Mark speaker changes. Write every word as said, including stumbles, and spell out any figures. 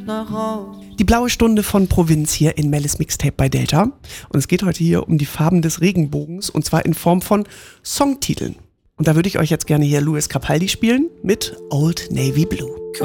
Speaker 1: nach Haus.
Speaker 2: Die blaue Stunde von Provinz hier in Mellis Mixtape bei Delta. Und es geht heute hier um die Farben des Regenbogens und zwar in Form von Songtiteln. Und da würde ich euch jetzt gerne hier Louis Capaldi spielen mit Old Navy Blue.